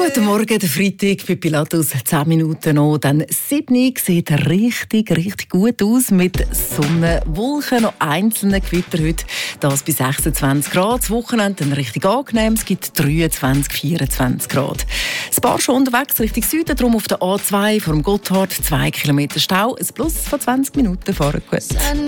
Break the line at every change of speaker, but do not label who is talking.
Guten Morgen, der Freitag bei Pilatus, 10 Minuten noch. Dann 7 sieht richtig gut aus mit Sonne, Wolken, noch einzelne Gewitter heute. Das bei 26 Grad. Das Wochenende dann richtig angenehm. Es gibt 23, 24 Grad. Ein paar schon unterwegs Richtung Süden, darum auf der A2 vor dem Gotthard 2 Kilometer Stau. Ein Plus von 20 Minuten fahren gut.